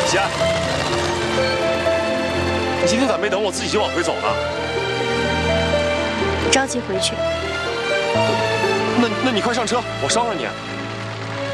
西安，你今天咋没等我自己就往回走呢？ 着急回去。 那你快上车，我捎上你。